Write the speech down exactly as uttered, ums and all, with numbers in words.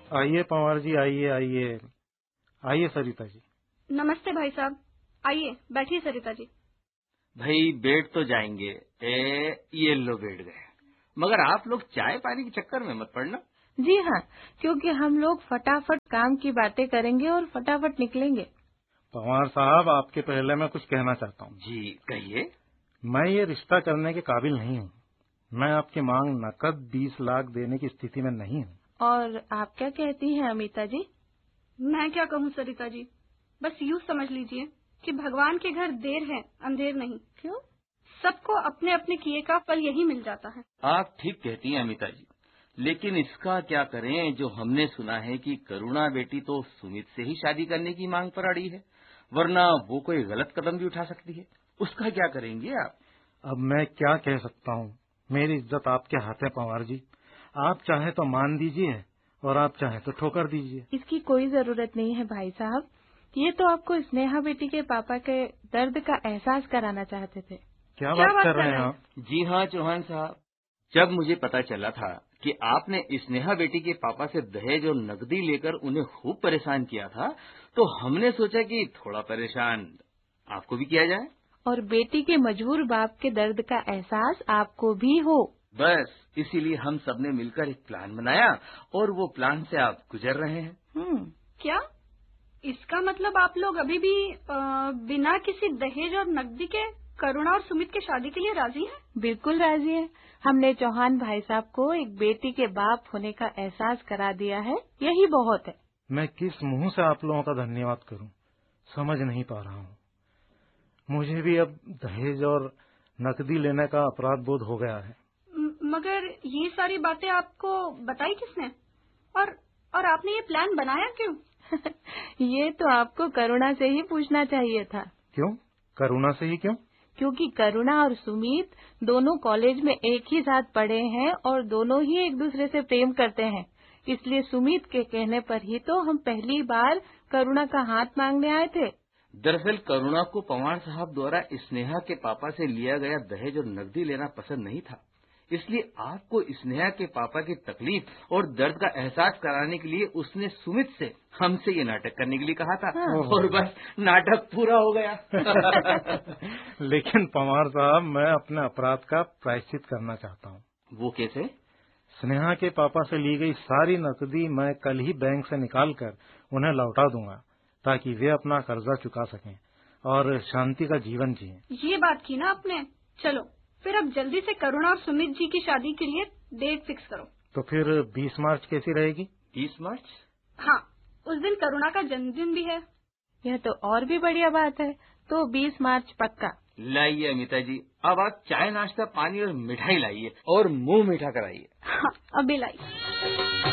आइए पंवार जी, आइए आइए आइए सरिता जी। नमस्ते भाई साहब, आइए बैठिए सरिता जी। भाई बैठ तो जाएंगे, ए ये लो बैठ गए, मगर आप लोग चाय पानी के चक्कर में मत पड़ना। जी हाँ, क्योंकि हम लोग फटाफट काम की बातें करेंगे और फटाफट निकलेंगे। पंवार साहब, आपके पहले मैं कुछ कहना चाहता हूँ। जी कहिए। मैं ये रिश्ता करने के काबिल नहीं हूँ। मैं आपकी मांग नकद बीस लाख देने की स्थिति में नहीं हूँ। और आप क्या कहती हैं अमिता जी? मैं क्या कहूँ सरिता जी, बस यूँ समझ लीजिए कि भगवान के घर देर है अंधेर नहीं। क्यों? सबको अपने अपने किए का फल यही मिल जाता है। आप ठीक कहती हैं अमिता जी, लेकिन इसका क्या करें जो हमने सुना है कि करुणा बेटी तो सुमित से ही शादी करने की मांग पर अड़ी है, वरना वो कोई गलत कदम भी उठा सकती है। उसका क्या करेंगे आप? अब मैं क्या कह सकता हूँ, मेरी इज्जत आपके हाथ है पंवार जी। आप चाहे तो मान दीजिए और आप चाहे तो ठोकर दीजिए। इसकी कोई जरूरत नहीं है भाई साहब, ये तो आपको स्नेहा बेटी के पापा के दर्द का एहसास कराना चाहते थे। क्या, क्या बात, बात कर रहे हैं आप? जी हाँ चौहान साहब, जब मुझे पता चला था कि आपने स्नेहा बेटी के पापा से दहेज और नकदी लेकर उन्हें खूब परेशान किया था, तो हमने सोचा कि थोड़ा परेशान आपको भी किया जाए और बेटी के मजबूर बाप के दर्द का एहसास आपको भी हो। बस इसीलिए हम सबने मिलकर एक प्लान बनाया और वो प्लान से आप गुजर रहे हैं। हम्म, क्या इसका मतलब आप लोग अभी भी आ, बिना किसी दहेज और नकदी के करुणा और सुमित के शादी के लिए राजी हैं? बिल्कुल राजी हैं। हमने चौहान भाई साहब को एक बेटी के बाप होने का एहसास करा दिया है, यही बहुत है। मैं किस मुंह से आप लोगों का धन्यवाद करूं, समझ नहीं पा रहा हूं। मुझे भी अब दहेज और नकदी लेने का अपराध बोध हो गया है। म, मगर ये सारी बातें आपको बताई किसने? और और आपने ये प्लान बनाया क्यों? ये तो आपको करुणा से ही पूछना चाहिए था। क्यों? करुणा से ही क्यों? क्योंकि करुणा और सुमित दोनों कॉलेज में एक ही साथ पढ़े हैं और दोनों ही एक दूसरे से प्रेम करते हैं। इसलिए सुमित के कहने पर ही तो हम पहली बार करुणा का हाथ मांगने आए थे। दरअसल करुणा को पंवार साहब द्वारा स्नेहा के पापा से लिया गया दहेज और नकदी लेना पसंद नहीं था, इसलिए आपको स्नेहा के पापा की तकलीफ और दर्द का एहसास कराने के लिए उसने सुमित से हमसे ये नाटक करने के लिए कहा था। हाँ। और बस नाटक पूरा हो गया। लेकिन पंवार साहब, मैं अपने अपराध का प्रायश्चित करना चाहता हूँ। वो कैसे? स्नेहा के पापा से ली गई सारी नकदी मैं कल ही बैंक से निकाल कर उन्हें लौटा दूंगा, ताकि वे अपना कर्जा चुका सकें और शांति का जीवन जिएं। ये बात की ना आपने। चलो फिर अब जल्दी से करुणा और सुमित जी की शादी के लिए डेट फिक्स करो। तो फिर बीस मार्च कैसी रहेगी? बीस मार्च? हाँ, उस दिन करुणा का जन्मदिन भी है। यह तो और भी बढ़िया बात है, तो बीस मार्च पक्का। लाइए अमिता जी, अब आप चाय नाश्ता पानी और मिठाई लाइए और मुंह मीठा कराइए। हाँ, अभी लाइए।